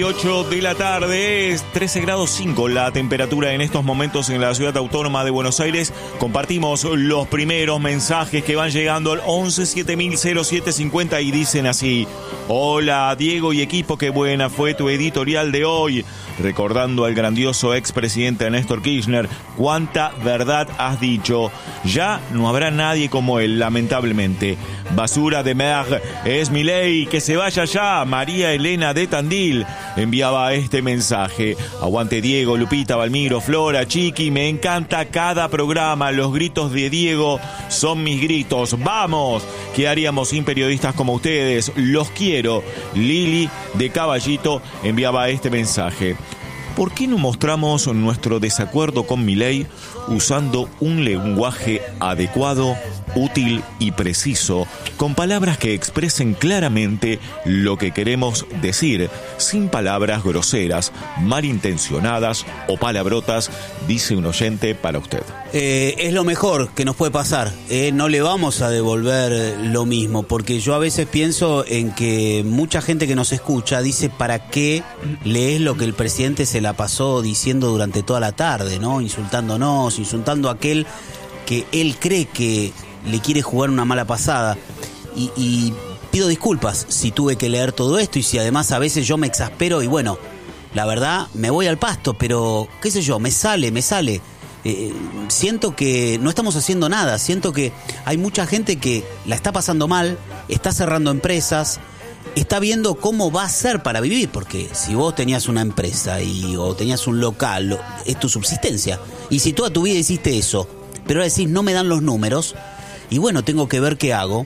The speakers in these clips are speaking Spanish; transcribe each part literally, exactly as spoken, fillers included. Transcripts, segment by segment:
ocho de la tarde, es trece grados cinco la temperatura en estos momentos en la ciudad autónoma de Buenos Aires. Compartimos los primeros mensajes que van llegando al once siete mil cero siete cincuenta y dicen así: hola Diego y equipo, qué buena fue tu editorial de hoy, recordando al grandioso expresidente Néstor Kirchner. Cuánta verdad has dicho, ya no habrá nadie como él, lamentablemente. Basura de mer, es Milei, que se vaya ya. María Elena de Tandil enviaba este mensaje: aguante Diego, Lupita, Valmiro, Flora, Chiqui, me encanta cada programa, los gritos de Diego son mis gritos, vamos, ¿qué haríamos sin periodistas como ustedes? Los quiero. Lili de Caballito enviaba este mensaje: ¿por qué no mostramos nuestro desacuerdo con Milei usando un lenguaje adecuado, útil y preciso, con palabras que expresen claramente lo que queremos decir, sin palabras groseras, malintencionadas o palabrotas? Dice un oyente para usted. Eh, es lo mejor que nos puede pasar. Eh, no le vamos a devolver lo mismo, porque yo a veces pienso en que mucha gente que nos escucha dice: ¿para qué lees lo que el presidente se la pasó diciendo durante toda la tarde, ¿no? Insultándonos, insultando a aquel que él cree que le quiere jugar una mala pasada. Y, y pido disculpas si tuve que leer todo esto y si además a veces yo me exaspero y bueno, la verdad me voy al pasto, pero qué sé yo, me sale, me sale. Eh, siento que no estamos haciendo nada, siento que hay mucha gente que la está pasando mal, está cerrando empresas, está viendo cómo va a ser para vivir, porque si vos tenías una empresa y, o tenías un local, es tu subsistencia, y si toda tu vida hiciste eso, pero ahora decís no me dan los números, y bueno, tengo que ver qué hago,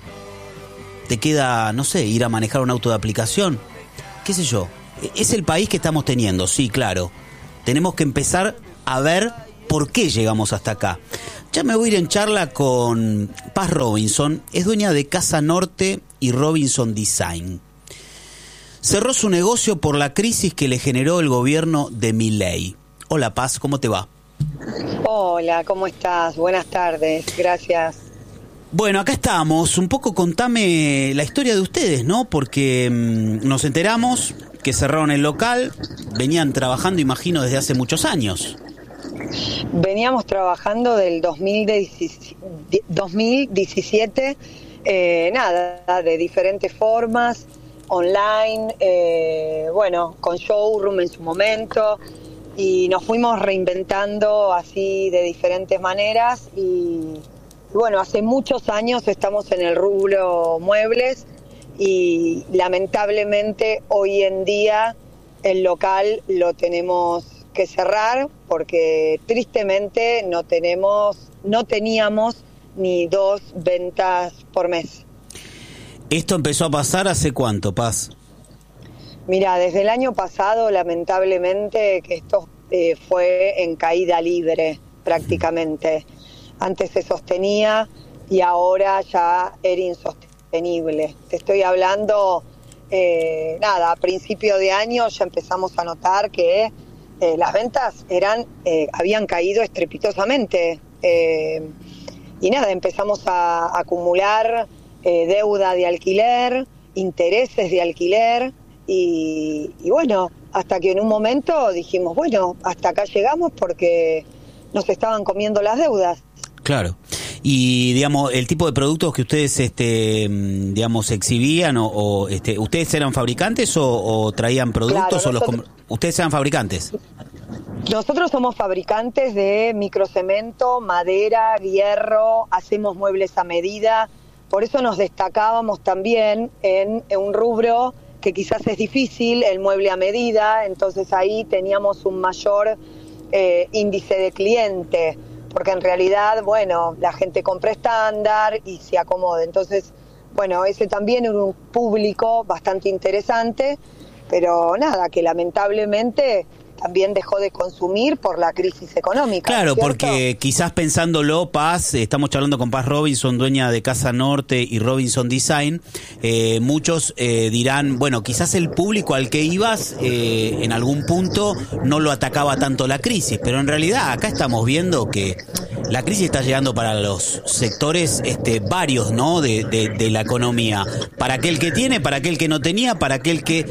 te queda, no sé, ir a manejar un auto de aplicación, qué sé yo, es el país que estamos teniendo, sí, claro, tenemos que empezar a ver por qué llegamos hasta acá. Ya me voy a ir en charla con Paz Robinson, es dueña de Casa Norte y Robinson Design. Cerró su negocio por la crisis que le generó el gobierno de Milei. Hola Paz, ¿cómo te va? Hola, ¿cómo estás? Buenas tardes, gracias. Bueno, acá estamos. Un poco contame la historia de ustedes, ¿no? Porque mmm, nos enteramos que cerraron el local, venían trabajando, imagino, desde hace muchos años. Veníamos trabajando del dos mil diecisiete, eh, nada, de diferentes formas, online, eh, bueno, con showroom en su momento, y nos fuimos reinventando así de diferentes maneras, y, y bueno, hace muchos años estamos en el rubro muebles, y lamentablemente hoy en día el local lo tenemos que cerrar porque tristemente no tenemos, no teníamos ni dos ventas por mes. ¿Esto empezó a pasar hace cuánto, Paz? Mira, desde el año pasado lamentablemente que esto eh, fue en caída libre prácticamente. Antes se sostenía y ahora ya era insostenible. Te estoy hablando, eh, nada, a principio de año ya empezamos a notar que Eh, las ventas eran eh, habían caído estrepitosamente eh, y nada, empezamos a, a acumular eh, deuda de alquiler, intereses de alquiler y, y bueno, hasta que en un momento dijimos, bueno, hasta acá llegamos porque nos estaban comiendo las deudas. Claro. Y digamos, el tipo de productos que ustedes este digamos exhibían o, o este ustedes eran fabricantes o, o traían productos, claro, o nosotros, los ustedes eran fabricantes. Nosotros somos fabricantes de microcemento, madera, hierro, hacemos muebles a medida, por eso nos destacábamos también en, en un rubro que quizás es difícil, el mueble a medida, entonces ahí teníamos un mayor eh, índice de cliente. Porque en realidad, bueno, la gente compra estándar y se acomoda. Entonces, bueno, ese también era un público bastante interesante, pero nada, que lamentablemente también dejó de consumir por la crisis económica. Claro, ¿cierto? Porque quizás pensándolo, Paz, estamos charlando con Paz Robinson, dueña de Casa Norte y Robinson Design, eh, muchos eh, dirán, bueno, quizás el público al que ibas eh, en algún punto no lo atacaba tanto la crisis, pero en realidad acá estamos viendo que la crisis está llegando para los sectores este, varios, ¿no? de, de, de la economía, para aquel que tiene, para aquel que no tenía, para aquel que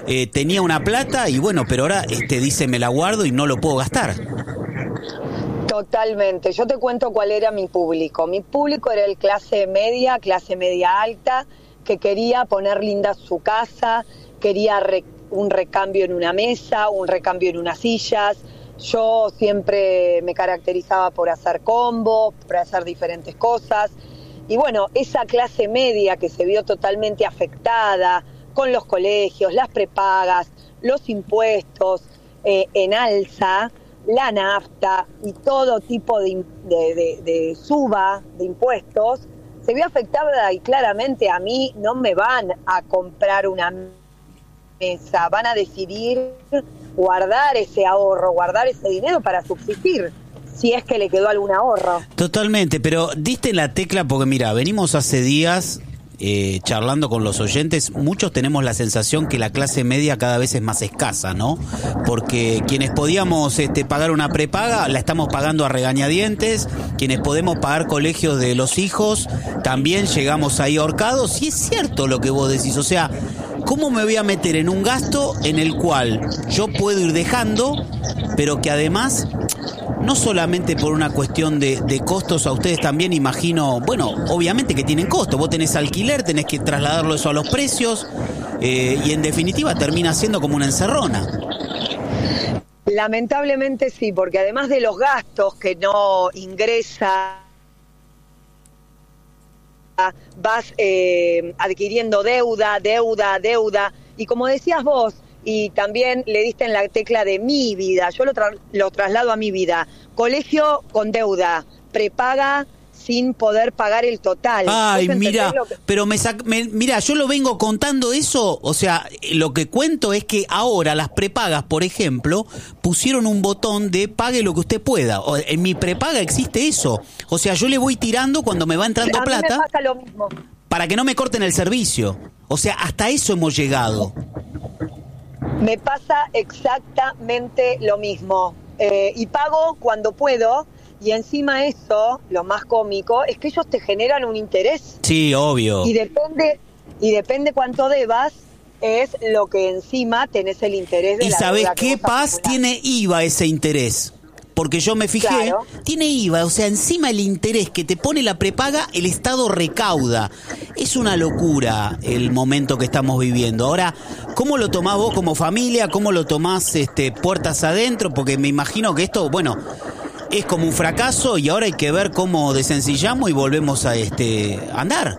eh, tenía una plata y bueno, pero ahora este, dice me la guardo y no lo puedo gastar. Totalmente. Yo te cuento cuál era mi público. Mi público era el clase media, clase media alta, que quería poner linda su casa, quería re- un recambio en una mesa, un recambio en unas sillas. Yo siempre me caracterizaba por hacer combos, por hacer diferentes cosas. Y bueno, esa clase media que se vio totalmente afectada con los colegios, las prepagas, los impuestos eh, en alza, la nafta y todo tipo de, de, de, de suba de impuestos, se vio afectada y claramente a mí no me van a comprar una mesa, van a decidir guardar ese ahorro, guardar ese dinero para subsistir, si es que le quedó algún ahorro. Totalmente, pero diste la tecla porque mira, venimos hace días eh, charlando con los oyentes, muchos tenemos la sensación que la clase media cada vez es más escasa, ¿no? Porque quienes podíamos este, pagar una prepaga, la estamos pagando a regañadientes, quienes podemos pagar colegios de los hijos, también llegamos ahí ahorcados, y es cierto lo que vos decís, o sea, ¿cómo me voy a meter en un gasto en el cual yo puedo ir dejando, pero que además, no solamente por una cuestión de, de costos, a ustedes también imagino, bueno, obviamente que tienen costo, vos tenés alquiler, tenés que trasladarlo eso a los precios, eh, y en definitiva termina siendo como una encerrona. Lamentablemente sí, porque además de los gastos que no ingresa, vas eh, adquiriendo deuda, deuda, deuda, y como decías vos, y también le diste en la tecla de mi vida, yo lo, tra- lo traslado a mi vida, colegio con deuda, prepaga sin poder pagar el total. Ay, mira, que... pero me, sac- me mira, yo lo vengo contando eso, o sea, lo que cuento es que ahora las prepagas, por ejemplo, pusieron un botón de pague lo que usted pueda. O, en mi prepaga existe eso, o sea, yo le voy tirando cuando me va entrando a plata. Mí me pasa lo mismo. Para que no me corten el servicio. O sea, hasta eso hemos llegado. Me pasa exactamente lo mismo. Eh, y pago cuando puedo, y encima eso, lo más cómico, es que ellos te generan un interés. Sí, obvio. Y depende, y depende cuánto debas, es lo que encima tenés el interés de ¿Y la sabés deuda qué, que vos Paz? acumulás. Tiene I V A ese interés. Porque yo me fijé, Claro. tiene I V A, o sea, encima el interés que te pone la prepaga, el Estado recauda. Es una locura el momento que estamos viviendo. Ahora, ¿cómo lo tomás vos como familia? ¿Cómo lo tomás este, puertas adentro? Porque me imagino que esto, bueno, es como un fracaso y ahora hay que ver cómo desencillamos y volvemos a este andar.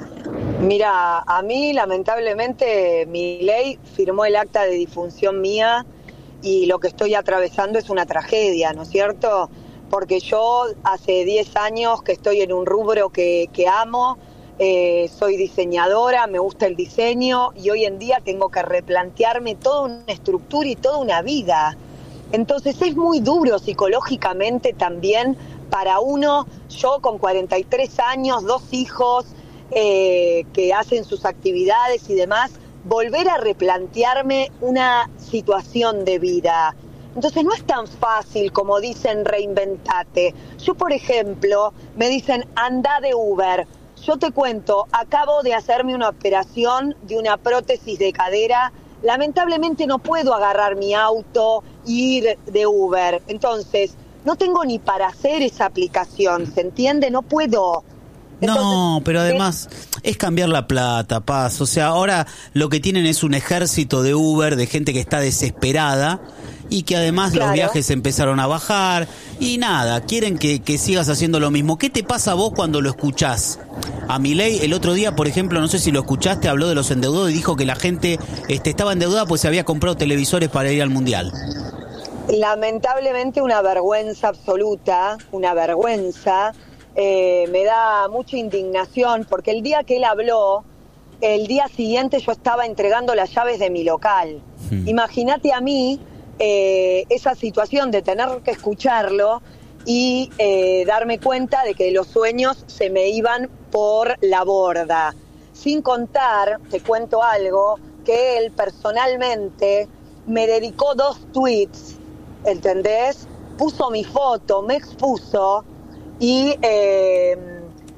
Mira, a mí lamentablemente Milei firmó el acta de difunción mía y lo que estoy atravesando es una tragedia, ¿no es cierto? Porque yo hace diez años que estoy en un rubro que, que amo, eh, soy diseñadora, me gusta el diseño y hoy en día tengo que replantearme toda una estructura y toda una vida. Entonces es muy duro psicológicamente también para uno, yo con cuarenta y tres años, dos hijos eh, que hacen sus actividades y demás, volver a replantearme una situación de vida. Entonces no es tan fácil como dicen reinventate. Yo, por ejemplo, me dicen anda de Uber. Yo te cuento, acabo de hacerme una operación de una prótesis de cadera. Lamentablemente no puedo agarrar mi auto e ir de Uber. Entonces, no tengo ni para hacer esa aplicación, ¿se entiende? No puedo. Entonces, no, pero además es cambiar la plata, Paz. O sea, ahora lo que tienen es un ejército de Uber, de gente que está desesperada y que además claro. los viajes empezaron a bajar y nada, quieren que, que sigas haciendo lo mismo. ¿Qué te pasa a vos cuando lo escuchás? A Milei el otro día, por ejemplo, no sé si lo escuchaste, habló de los endeudados y dijo que la gente este, estaba endeudada pues se había comprado televisores para ir al Mundial. Lamentablemente una vergüenza absoluta, una vergüenza. Eh, me da mucha indignación porque el día que él habló, el día siguiente yo estaba entregando las llaves de mi local. Hmm. Imagínate a mí eh, esa situación de tener que escucharlo y eh, darme cuenta de que los sueños se me iban por la borda. Sin contar, te cuento algo, que él personalmente me dedicó dos tweets, ¿entendés? Puso mi foto, me expuso. Y eh,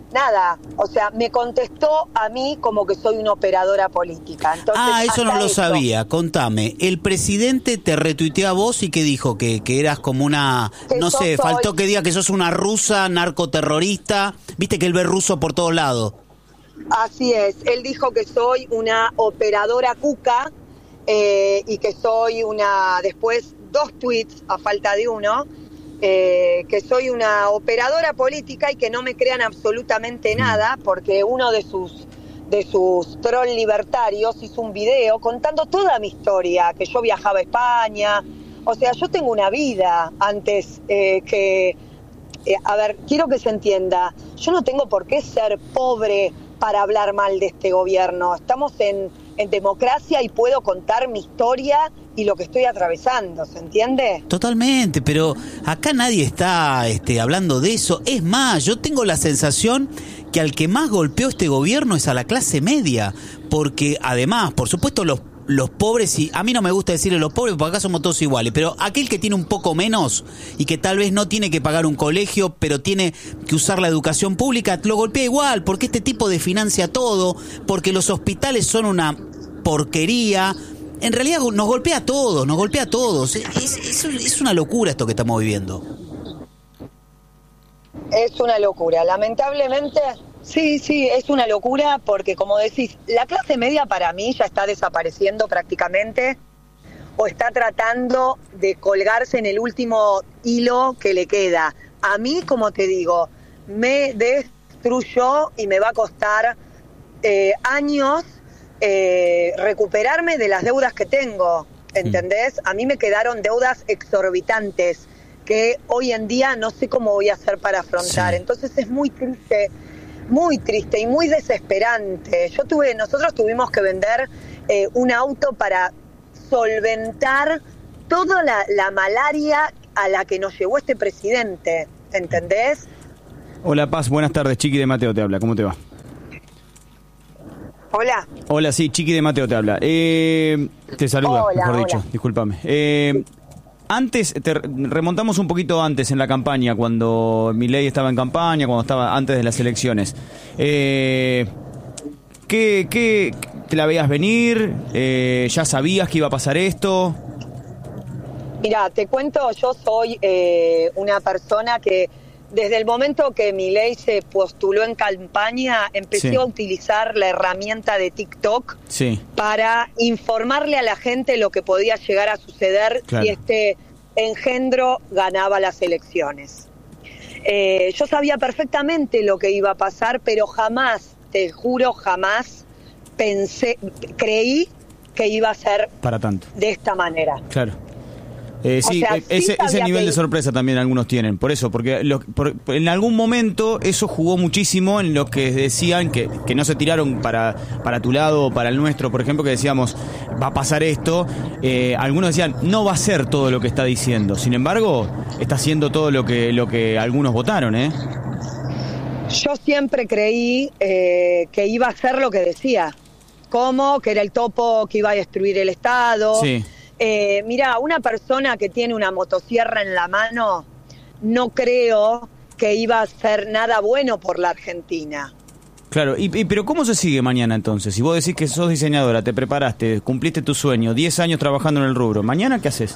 nada, o sea, me contestó a mí como que soy una operadora política. Entonces, ah, eso no lo eso, sabía. Contame, el presidente te retuiteó a vos y que dijo que, que eras como una, no sé, soy... faltó que diga que sos una rusa, narcoterrorista, viste que él ve ruso por todos lados. Así es, él dijo que soy una operadora cuca eh, y que soy una, después dos tweets a falta de uno, Eh, que soy una operadora política y que no me crean absolutamente nada, porque uno de sus de sus troll libertarios hizo un video contando toda mi historia, que yo viajaba a España, o sea, yo tengo una vida antes eh, que, eh, a ver, quiero que se entienda, yo no tengo por qué ser pobre para hablar mal de este gobierno, estamos en, en democracia y puedo contar mi historia y lo que estoy atravesando, ¿se entiende? Totalmente, pero acá nadie está este, hablando de eso. Es más, yo tengo la sensación que al que más golpeó este gobierno es a la clase media, porque además, por supuesto, los, los pobres, y a mí no me gusta decirle los pobres, porque acá somos todos iguales, pero aquel que tiene un poco menos y que tal vez no tiene que pagar un colegio, pero tiene que usar la educación pública, lo golpea igual, porque este tipo desfinancia todo, porque los hospitales son una porquería. En realidad nos golpea a todos, nos golpea a todos. Es, es, es una locura esto que estamos viviendo. Es una locura, lamentablemente, sí, sí, es una locura porque, como decís, la clase media para mí ya está desapareciendo prácticamente o está tratando de colgarse en el último hilo que le queda. A mí, como te digo, me destruyó y me va a costar eh, años Eh, recuperarme de las deudas que tengo, ¿entendés? A mí me quedaron deudas exorbitantes que hoy en día no sé cómo voy a hacer para afrontar. Sí. Entonces es muy triste, muy triste y muy desesperante. Yo tuve, nosotros tuvimos que vender eh, un auto para solventar toda la, la malaria a la que nos llevó este presidente, ¿entendés? Hola Paz, buenas tardes, Chiqui de Mateo te habla, ¿cómo te va? Hola. Hola, sí, Chiqui de Mateo te habla. Eh, te saluda, hola, mejor hola. dicho, discúlpame. Eh, antes, te remontamos un poquito antes en la campaña, cuando Milei estaba en campaña, cuando estaba antes de las elecciones. Eh, ¿qué, qué te la veías venir? Eh, ¿Ya sabías que iba a pasar esto? Mira, te cuento, yo soy eh, una persona que desde el momento que Milei se postuló en campaña, empecé sí. a utilizar la herramienta de TikTok sí. para informarle a la gente lo que podía llegar a suceder claro. si este engendro ganaba las elecciones. Eh, yo sabía perfectamente lo que iba a pasar, pero jamás, te juro, jamás pensé, creí que iba a ser para tanto. De esta manera. Claro. Eh, sí, o sea, ese, sí ese nivel que... de sorpresa también algunos tienen, por eso, porque lo, por, en algún momento eso jugó muchísimo en lo que decían que, que no se tiraron para, para tu lado o para el nuestro, por ejemplo, que decíamos, va a pasar esto, eh, algunos decían, no va a ser todo lo que está diciendo, sin embargo, está haciendo todo lo que, lo que algunos votaron, ¿eh? Yo siempre creí eh, que iba a ser lo que decía, como que era el topo que iba a destruir el Estado. Sí. Eh, mira, una persona que tiene una motosierra en la mano, no creo que iba a hacer nada bueno por la Argentina. Claro, y, y pero ¿cómo se sigue mañana entonces? Si vos decís que sos diseñadora, te preparaste, cumpliste tu sueño, diez años trabajando en el rubro, ¿mañana qué haces?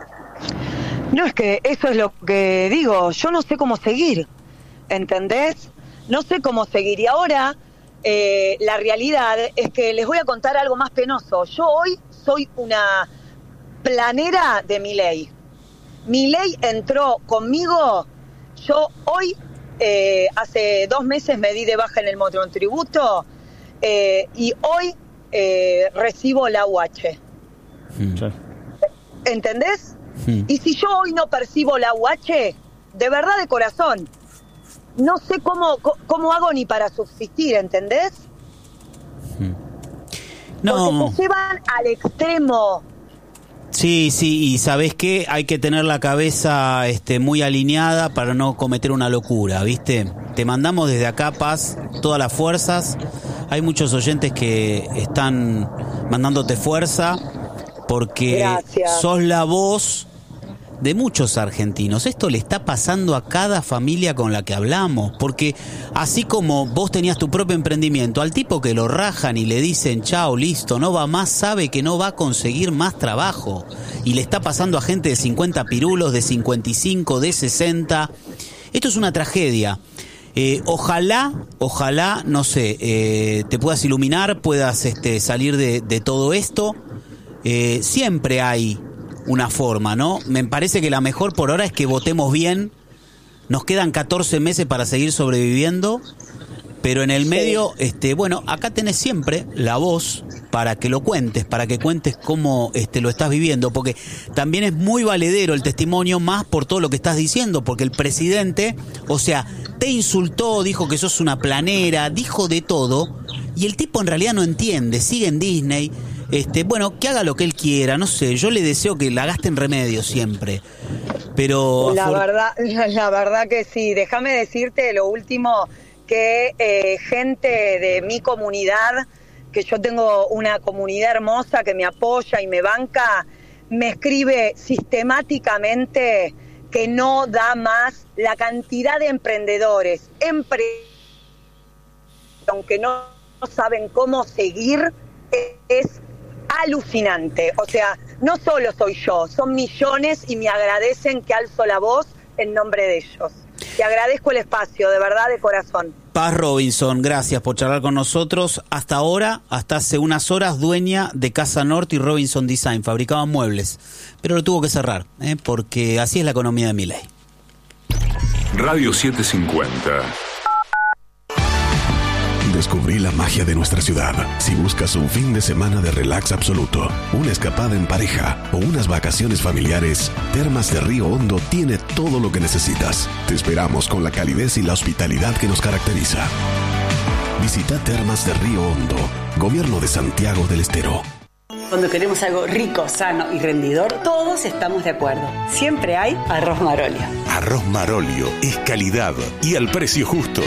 No, es que eso es lo que digo, yo no sé cómo seguir, ¿entendés? No sé cómo seguir, y ahora eh, la realidad es que les voy a contar algo más penoso. Yo hoy soy una... planera de Milei. Milei entró conmigo, yo hoy, eh, hace dos meses me di de baja en el monotributo eh, y hoy eh, recibo la U H. Mm. ¿Entendés? Mm. Y si yo hoy no percibo la U H, de verdad de corazón, no sé cómo, cómo hago ni para subsistir, ¿entendés? Mm. No. Porque se llevan al extremo. Sí, sí, y ¿sabés qué? Hay que tener la cabeza este, muy alineada para no cometer una locura, ¿viste? Te mandamos desde acá, Paz, todas las fuerzas. Hay muchos oyentes que están mandándote fuerza porque Gracias. Sos la voz de muchos argentinos. Esto le está pasando a cada familia con la que hablamos, porque así como vos tenías tu propio emprendimiento, al tipo que lo rajan y le dicen chao, listo, no va más, sabe que no va a conseguir más trabajo. Y le está pasando a gente de cincuenta pirulos, de cincuenta y cinco, de sesenta. Esto es una tragedia. Eh, ojalá, ojalá, no sé, eh, te puedas iluminar, puedas este, salir de, de todo esto. Eh, siempre hay una forma, ¿no? Me parece que la mejor por ahora es que votemos bien. Nos quedan catorce meses para seguir sobreviviendo, pero en el medio, este, bueno, acá tenés siempre la voz para que lo cuentes, para que cuentes cómo este, lo estás viviendo, porque también es muy valedero el testimonio, más por todo lo que estás diciendo, porque el presidente, o sea, te insultó, dijo que sos una planera, dijo de todo, y el tipo en realidad no entiende, sigue en Disney. Este, bueno, que haga lo que él quiera, no sé, yo le deseo que la gaste en remedio siempre, pero... La verdad, la, la verdad que sí, déjame decirte lo último, que eh, gente de mi comunidad, que yo tengo una comunidad hermosa que me apoya y me banca, me escribe sistemáticamente que no da más la cantidad de emprendedores, empre aunque no saben cómo seguir, es alucinante. O sea, no solo soy yo, son millones y me agradecen que alzo la voz en nombre de ellos. Te agradezco el espacio, de verdad, de corazón. Paz Robinson, gracias por charlar con nosotros. Hasta ahora, hasta hace unas horas, dueña de Casa Norte y Robinson Design. Fabricaban muebles, pero lo tuvo que cerrar, ¿eh? Porque así es la economía de Milei. Radio setecientos cincuenta. Descubrí la magia de nuestra ciudad. Si buscas un fin de semana de relax absoluto, una escapada en pareja o unas vacaciones familiares, Termas de Río Hondo tiene todo lo que necesitas. Te esperamos con la calidez y la hospitalidad que nos caracteriza. Visita Termas de Río Hondo, Gobierno de Santiago del Estero. Cuando queremos algo rico, sano y rendidor, todos estamos de acuerdo. Siempre hay Arroz Marolio. Arroz Marolio es calidad y al precio justo.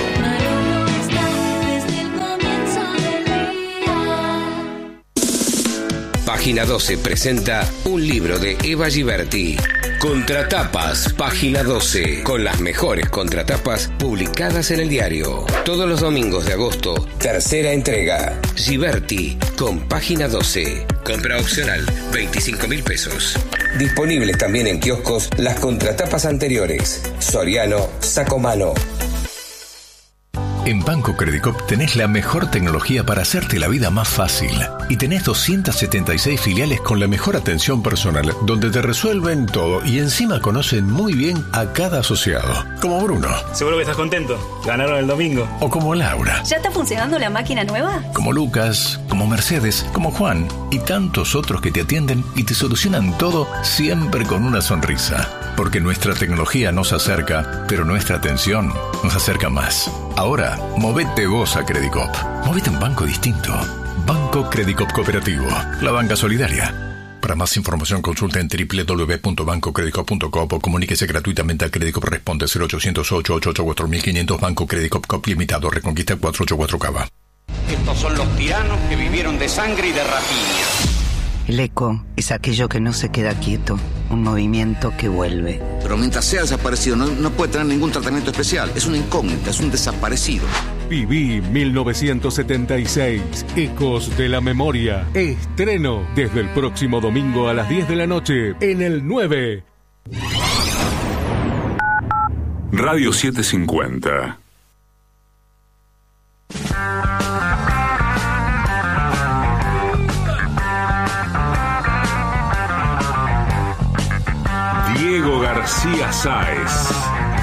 Página doce presenta un libro de Eva Giberti. Contratapas, Página doce, con las mejores contratapas publicadas en el diario. Todos los domingos de agosto, tercera entrega. Giberti, con Página doce. Compra opcional, veinticinco mil pesos. Disponibles también en kioscos las contratapas anteriores. Soriano, Sacomano. En Banco Credicop tenés la mejor tecnología para hacerte la vida más fácil. Y tenés doscientas setenta y seis filiales con la mejor atención personal, donde te resuelven todo y encima conocen muy bien a cada asociado. Como Bruno. Seguro que estás contento. Ganaron el domingo. O como Laura. ¿Ya está funcionando la máquina nueva? Como Lucas, como Mercedes, como Juan y tantos otros que te atienden y te solucionan todo siempre con una sonrisa. Porque nuestra tecnología nos acerca, pero nuestra atención nos acerca más. Ahora, movete vos a Credicop. Movete a un banco distinto. Banco Credicop Cooperativo. La banca solidaria. Para más información consulta en doble u doble u doble u punto banco credicop punto com o comuníquese gratuitamente a Credicop. Responde cero ochocientos ocho ocho ocho cuatro mil quinientos. Banco Credicop Cop Limitado. Reconquista cuatrocientos ochenta y cuatro Cava. Estos son los tiranos que vivieron de sangre y de rapiña. El eco es aquello que no se queda quieto, un movimiento que vuelve. Pero mientras sea desaparecido no, no puede tener ningún tratamiento especial. Es una incógnita, es un desaparecido. Viví mil novecientos setenta y seis, Ecos de la Memoria. Estreno desde el próximo domingo a las diez de la noche en el nueve. Radio setecientos cincuenta. Diego García Sáez.